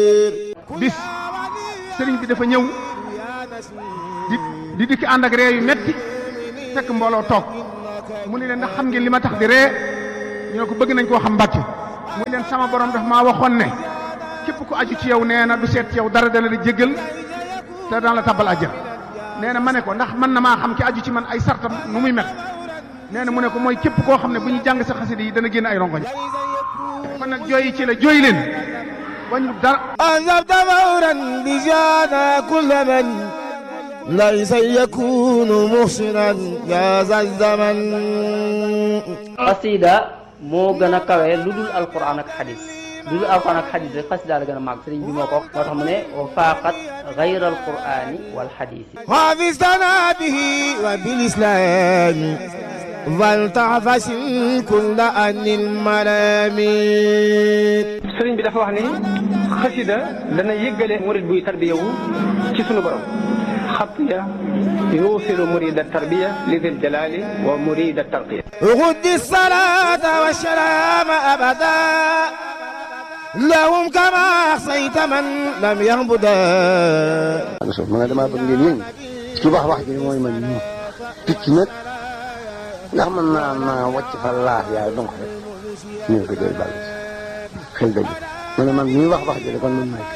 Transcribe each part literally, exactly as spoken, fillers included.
bis sëriñ bi dafa ñëw di di dikki ànd ak ree yu metti fekk mbooloo toog mu ne leen ndax xam ngeen li ma tax di ree ñu ne ko bëgg nañ koo xam mbàcc mu ne leen sama borom daf maa waxoon ne képp ku aju ci yow nee na du seet ci yow dara dala di jéggal te daan la tabbal àjjana nee na ma ne ko ndax mën na maa xam ki aju ci man ay sartam nu muy mel nee na mu ne ko mooy képp koo xam ne bu ñu jàng sa xasida yi dana génn ay rongoñ kon nag jooyi ci la jooy leen wañu dara أنزلت فورا بجانا كل من ليس يكون محسنا يا ذا الزمن. xasida moo gën a kawe lu dul alquran ak xadis lu dul alquran ak xadis rek xasida la gën a màgg sëriñ bi moo ko wax moo tax mu ne wa faaqat gayra alqurani wal xadisi. حافظتنا به وبالإسلام فلتعفس كل أن الملامين. sëriñ bi dafa wax ni xasida dana yëggale murid buy tarbiya wu ci sunu borom xatiya yuusilu murida tarbiya li dil jalali wa murida tarqiya. غد الصلاة والسلام أبدا لهم كما أحصيت من لم يهبدا. ma ne damaa bëgg ngeen yëngu ci wax wax ji mooy man ñu picc nag ndax man naa naa wàcc fa laax yaay donc rek ñu ko doy bàll xel dëgg ma ne man ñuy wax wax ji kon man maay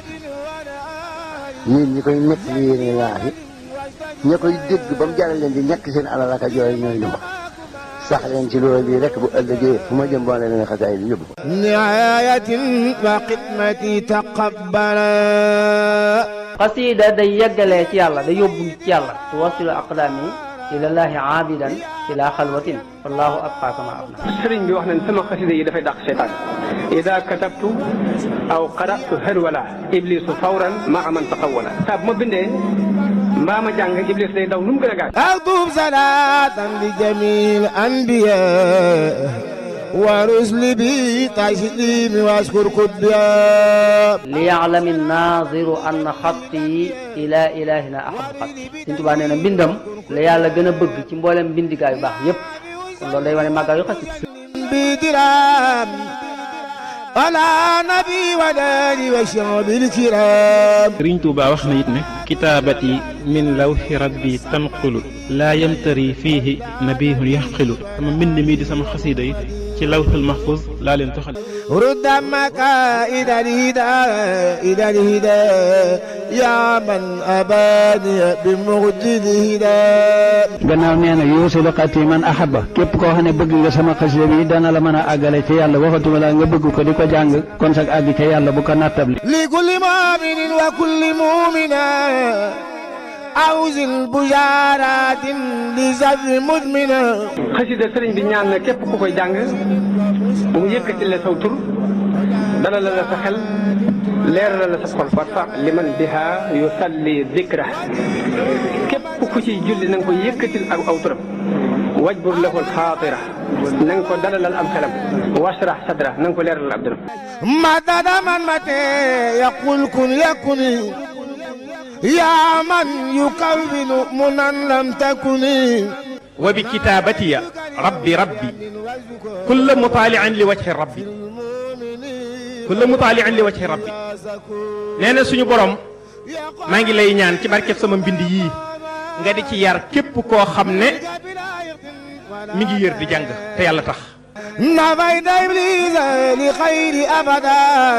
yéen ñi koy nekk li yéene laax yi ña koy dégg ba mu jaral leen di ñàkk seen alal ak jooy ñooy lu ma sax leen ci loolu bii rek bu ëllëgee fu ma jëm boole leen xasaay bi yóbbu ko. نعاية وخدمتي تقبلا. xasida day yeggalee ci yàlla day yóbbu ci yàlla tuwasilu aqdaami ilallahi aabidan ila xalwatin wallahu abqa kama abna. sëriñ bi wax nañ sama xasida yi dafay dàq seytaan ida katabtu aw qaratu harwala iblisu fawran maa man taqawwala. saa bu ma bindee mbaa ma jàng iblis day daw nu mu gën a gaaw. أكتب صلاة لجميع الأنبياء ورسل بي تسليم واشكر كبيا. liya'lami naaziru anna xatti ila ilahina ahabu xatti. Sëriñ Tuubaa nee na mbindam la yàlla gën a bëgg ci mboolem mbindigaa yu baax yépp kon loolu day wane màggal yu xasida. بدرام على نبي وداني وشعب الكرام. Sëriñ Tuubaa wax na it ne kitaabati min lawhi rabbi tanqulu laa yamtari fiihi nabihun yaxqilu sama mbind mii di sama xasida yi ci lawhul mahfuz laa leen toxal. رد مكائد الهدى إلى الهدى يا من أباني بمجد الهدى. gannaaw nee na yuusilu xati man ahaba képp koo xam ne bëgg nga sama xasida bi dana la mën a àggale ci yàlla waxatuma la nga bëgg ko di ko jàng kon sax àgg ca yàlla bu ko nattable. لكل مؤمن وكل مؤمنة أوزن بشارات لزر مدمنة. xasida sëriñ bi ñaan na képp ku koy jàng mu yëkkati la saw tur dalal la sa xel leeral la sa xol. warfa liman biha yusalli dikra képp ku ciy julli na nga ko yëkkatil ak aw turam. wajbur lahu alxaatira na nga ko dalalal am xelam. washrah sadra na nga ko leeralal ab dëram. مدد من متى يقول كن يكن يا من يكون منا لم تكن. wa bi kitaabatiya rabbi rabbi kulla mutaali'in li wajhi rabbi kulla mutaali'in li wajhi rabbi. nee na suñu borom maa ngi lay ñaan ci barkeb sama mbind yii nga di ci yar képp koo xam ne mi ngi yër di jàng te yàlla tax. نفيت إبليس لخير أبدا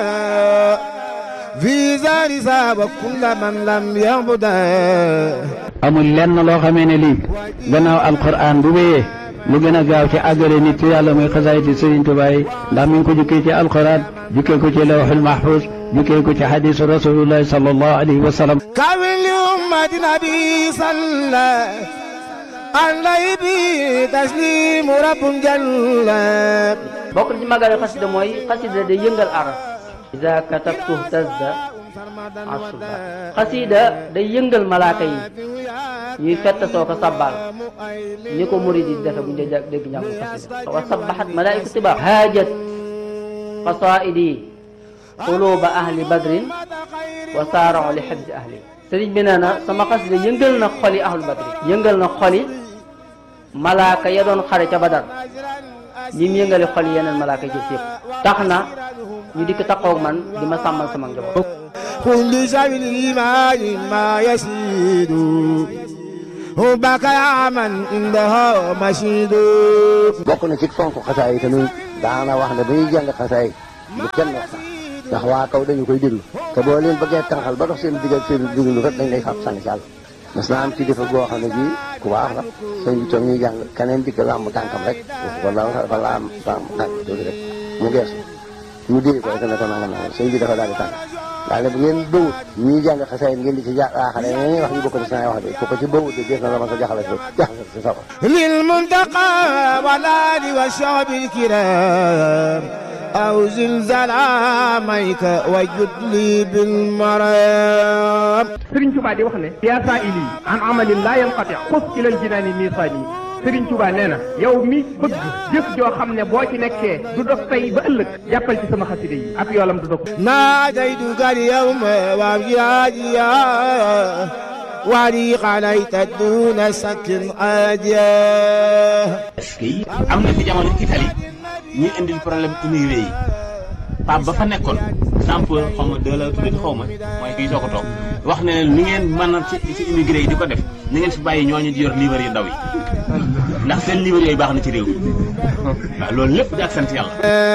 في زار ساب كل من لم يعبدا. amul lenn loo xamee ne lii gannaaw alquran bu wéyee lu gën a gaaw ci àggale nit ci yàlla muy xasaayiti Sëriñ Tuubaa yi ndax mi ngi ko jukkee ci alquran jukkee ko ci lawhul mahfuz jukkee ko ci hadisu rasulillahi sallallahu alayhi wa sallam. كامل لأمة نبي صلى عليه به تسليم رب جل. bokk na ci màggal yu xasida mooy xasida day yëngal aras. iza katabtu tazda asuba. xasida day yëngal malaaka yi ñuy fett soo ko sabbal ni ko murid yi defe bu ñu dee dégg njàngu xasida. wa sabbahat malaa'ikatu tiba haajat qasaa'idi quluba ahli badrin wa saara'u li hibzi ahli. sëriñ bi nee na sama xasida yëngal na xoli ahlu badri yëngal na xoli malaaka ya doon xare ca badar ñi mu yëngali xol yeneen malaaka yi ci yëpp tax na ñu dikk taxaw man di ma sàmmal sama njaboot. قل لسبيل الإيمان ما يسيد حبك يا من عندها مشيد. bokk na ci fonk xasaay yi tamit daana wax ne ba ñuy jàng xasaay bu kenn wax sax ndax waa kaw dañu koy déglu te boo leen bëggee tànqal ba dox seen digg ak seen déglu rek dañ lay fab sànni ci àll. mas naa am ci defa boo xam ne bii ku baax la sëñ bi toog ñuy jàng keneen dikk làmb tànkam rek wala wala am làmb tànk tuuti rek mu geesu mu dee ko rek ne ko nangam nangam sëñ bi dafa daal di tànk daal ne bu ngeen bëwut ñuy jàng xasaay ngeen di ci jaaxale ñeneen wax ñu bokk ci saa wax de ko ci bëwut de def na la ma ko jaxale jaxale ci safa lil muntaqa walali wa shaabil kiram aw zilzalamayka wa judli bil maram. Sëriñ Tuubaa di wax ne yaa saa'ili an amalin laa yanqati xus ilal jinaani miisaani. Sëriñ Tuubaa nee na yow mi bëgg jëf joo xam ne boo ci nekkee du dog tey ba ëllëg jàppal ci sama xasida yi ab yoolam du dog. naajaytuka al-yawma wa amjadiya wa li qalayta duna sakin adiya. est-ce que am na fi jamono Italie ñuy indil problème immigré yi Pape ba fa nekkoon exemple xaw ma deux la tuddati xaw ma mooy kii soo ko toog wax ne ni ngeen mën a ci ci immigré yi di ko def ni ngeen fi bàyyi ñooñu di yor livre yu ndaw yi ndax seen livre yooyu baax na ci réew mi waaw loolu lépp di ak sant yàlla.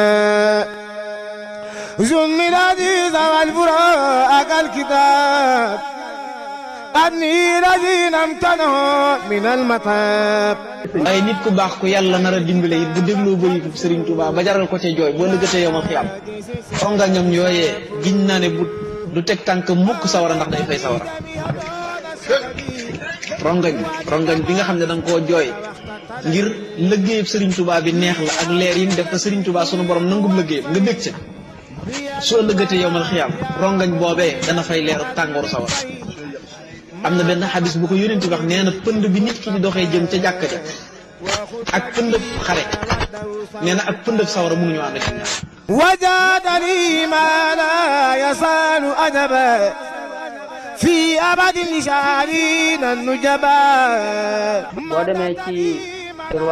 waaye nit ku baax ku yàlla nar a dimbale it bu dégloo bëri Serigne Touba ba jaral ko ca jooy boo lëggatee yow ma xiyam ronga ñoom yooyee giñ naa ne bu du teg tànk mukk sawara ndax day fay sawara rongañ rongañ bi nga xam ne da nga koo jooy ngir lëggéeyub Serigne Touba bi neex la ak leer yi mu def ko Serigne Touba sunu borom nangub lëggéeyam nga bég ca soo lëggatee yow ma xiyam rongañ boobee dana fay leeru tàngooru sawara. am na benn xadis bu ko yónent wax nee na pënd bi nit ki di doxee jëm ca jàkka ja ak pëndëb xare nee na ak pëndëb sawara mënuñu ànd ci ñaar. wajadani ma la yasalu adaba fi abadin lisharina nujaba. boo demee ci